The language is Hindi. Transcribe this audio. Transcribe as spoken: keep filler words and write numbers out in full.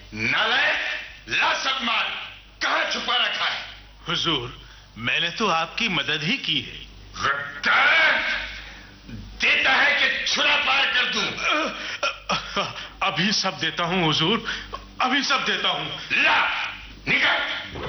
नालायक, ला सब माल, कहां छुपा रखा है? हुजूर, मैंने तो आपकी मदद ही की है। देता है कि छुरा पार कर दूं? अभी सब देता हूं हुजूर, अभी सब देता हूं। ला, निकल।